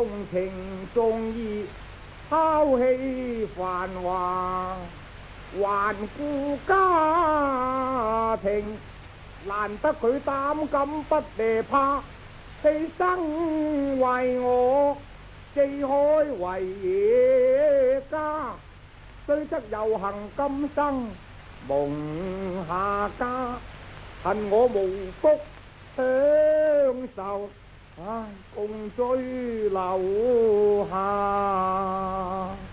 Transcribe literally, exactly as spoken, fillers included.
重情重義，拋棄繁華，環顧家庭，難得佢膽敢不射怕，犧牲為我四海為野家，雖則有幸今生蒙下家，恨我無福享受，唉，共追留下。